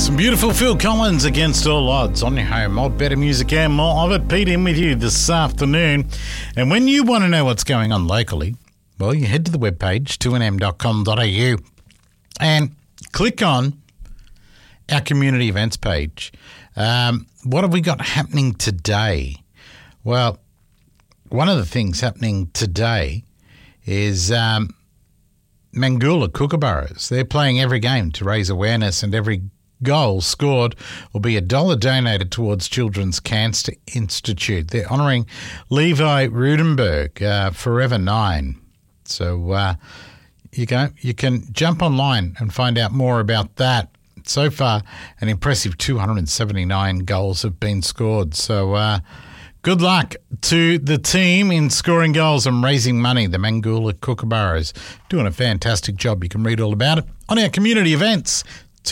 Some beautiful Phil Collins, Against All Odds, on your home. Old Better Music and more of it. Pete in with you this afternoon. And when you want to know what's going on locally, well, you head to the webpage, 2nm.com.au, and click on our community events page. What have we got happening today? Well, one of the things happening today is Mangoola Kookaburras. They're playing every game to raise awareness, and every goal scored will be $1 donated towards Children's Cancer Institute. They're honouring Levi Rudenberg, Forever 9. So you can jump online and find out more about that. So far, an impressive 279 goals have been scored. So good luck to the team in scoring goals and raising money. The Mangoola Kookaburras doing a fantastic job. You can read all about it on our community events,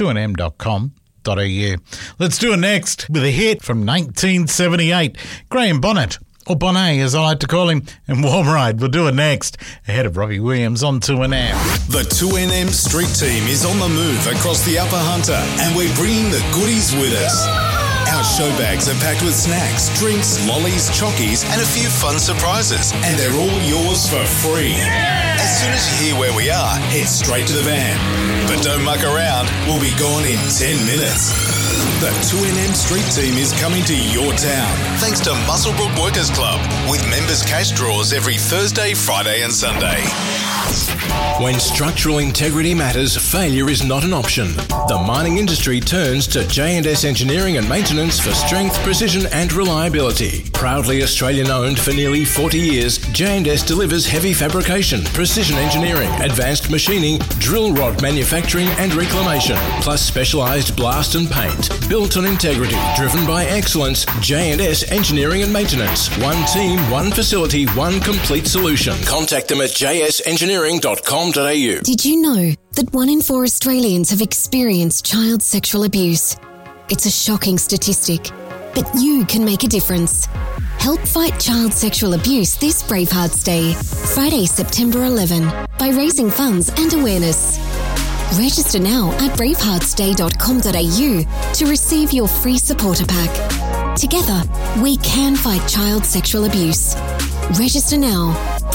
2nm.com.au. Let's do it next with a hit from 1978. Graham Bonnet, or Bonnet as I like to call him, and Warm Ride. We'll do it next, ahead of Robbie Williams on 2NM. The 2NM Street Team is on the move across the Upper Hunter, and we're bringing the goodies with us. Our show bags are packed with snacks, drinks, lollies, chockies, and a few fun surprises. And they're all yours for free. As soon as you hear where we are, head straight to the van. But don't muck around, we'll be gone in 10 minutes. The 2NM Street Team is coming to your town, thanks to Muswellbrook Workers Club, with members' cash draws every Thursday, Friday and Sunday. When structural integrity matters, failure is not an option. The mining industry turns to J&S Engineering and Maintenance for strength, precision and reliability. Proudly Australian-owned for nearly 40 years, J&S delivers heavy fabrication, precision engineering, advanced machining, drill rod manufacturing and reclamation, plus specialised blast and paint. Built on integrity, driven by excellence, J&S Engineering and Maintenance. One team, one facility, one complete solution. Contact them at jsengineering.com.au. Did you know that 1 in 4 Australians have experienced child sexual abuse? It's a shocking statistic, but you can make a difference. Help fight child sexual abuse this Bravehearts Day, Friday, September 11, by raising funds and awareness. Register now at braveheartsday.com.au to receive your free supporter pack. Together, we can fight child sexual abuse. Register now,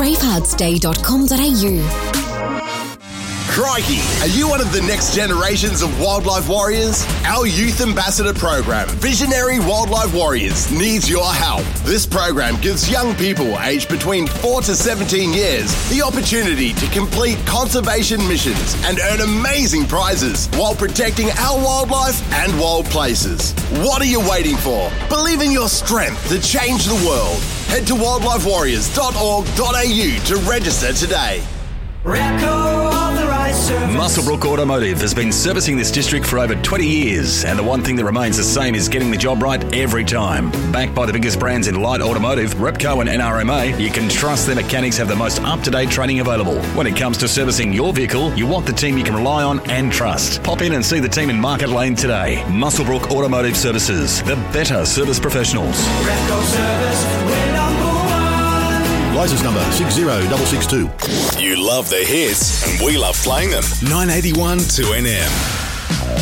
braveheartsday.com.au. Crikey! Are you one of the next generations of wildlife warriors? Our Youth Ambassador program, Visionary Wildlife Warriors, needs your help. This program gives young people aged between 4 to 17 years the opportunity to complete conservation missions and earn amazing prizes while protecting our wildlife and wild places. What are you waiting for? Believe in your strength to change the world. Head to wildlifewarriors.org.au to register today. Muswellbrook Automotive has been servicing this district for over 20 years, and the one thing that remains the same is getting the job right every time. Backed by the biggest brands in light automotive, Repco and NRMA, you can trust their mechanics have the most up-to-date training available. When it comes to servicing your vehicle, you want the team you can rely on and trust. Pop in and see the team in Market Lane today. Muswellbrook Automotive Services, the better service professionals. Repco Service, we're number one. Licence number 60662. You love the hits, and we love playing them. 981 2NM.